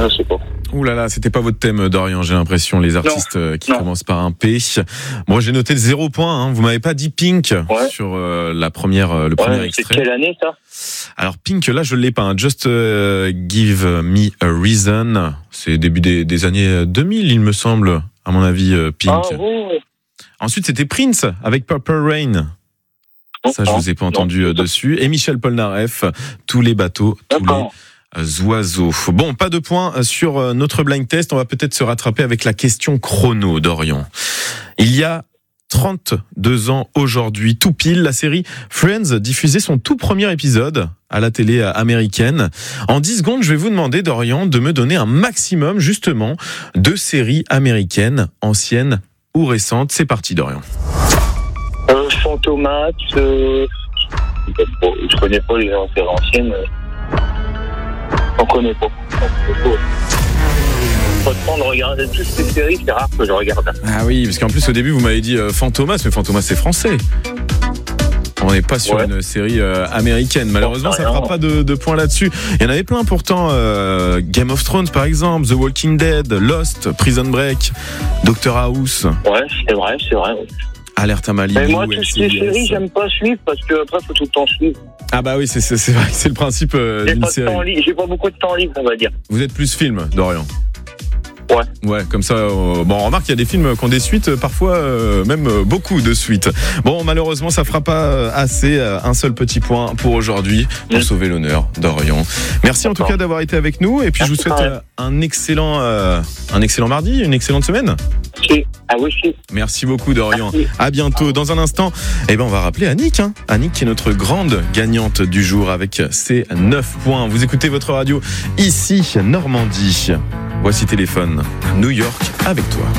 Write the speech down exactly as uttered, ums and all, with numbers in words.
je sais pas. Ouh là là, c'était pas votre thème, Dorian, j'ai l'impression, les artistes non, qui non. commencent par un P. Moi, j'ai noté zéro point, hein. Vous m'avez pas dit Pink ouais. sur euh, la première, euh, le ouais, premier extrait. C'est quelle année, ça? Alors, Pink, là, je l'ai pas. Hein. Just uh, Give Me a Reason. C'est début des, des années deux mille, il me semble, à mon avis, euh, Pink. Ah, oui. Ensuite, c'était Prince, avec Purple Rain. Ça, je vous ai pas entendu non. dessus. Et Michel Polnareff, Tous les bateaux, tous D'accord. les oiseaux. Bon, pas de points sur notre blind test. On va peut-être se rattraper avec la question chrono, Dorian. Il y a trente-deux ans aujourd'hui, tout pile, la série Friends diffusait son tout premier épisode à la télé américaine. En dix secondes, je vais vous demander, Dorian, de me donner un maximum, justement, de séries américaines, anciennes ou récentes. C'est parti, Dorian. Euh, Fantomas, euh... je connais pas les séries anciennes. On connaît pas. Faut prendre, regarder toutes ces séries, c'est rare que je regarde. Ah oui, parce qu'en plus au début vous m'avez dit euh, Fantomas, mais Fantomas c'est français. On n'est pas sur ouais. une série euh, américaine. Malheureusement, ça ne fera pas de, de points là-dessus. Il y en avait plein pourtant. Euh, Game of Thrones, par exemple, The Walking Dead, Lost, Prison Break, Doctor House. Ouais, c'est vrai, c'est vrai. Alerte à Malibu. Mais moi, toutes ces séries, j'aime pas suivre parce que après, faut tout le temps suivre. Ah bah oui, c'est, c'est, c'est vrai, c'est le principe euh, J'ai d'une pas série. De temps libre, j'ai pas beaucoup de temps libre, on va dire. Vous êtes plus film, Dorian. Ouais. Ouais, comme ça. Euh, bon, on remarque qu'il y a des films qui ont des suites, parfois euh, même euh, beaucoup de suites. Bon, malheureusement, ça fera pas euh, assez. Euh, un seul petit point pour aujourd'hui pour mmh. sauver l'honneur, Dorian. Merci en tout cas d'avoir été avec nous. Et puis je vous souhaite euh, un excellent, euh, un excellent mardi, une excellente semaine. Merci. À vous aussi. Merci beaucoup, Dorian. Merci. À bientôt. Dans un instant, eh ben, on va rappeler Annick. Hein. Annick qui est notre grande gagnante du jour avec ses neuf points. Vous écoutez votre radio ici, Normandie. Voici Téléphone, New York avec toi.